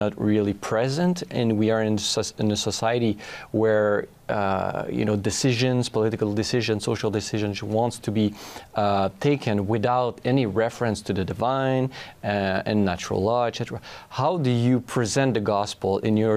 not really present, and we are in a society where decisions, political decisions, social decisions wants to be taken without any reference to the divine and natural law, etc. How do you present the gospel in your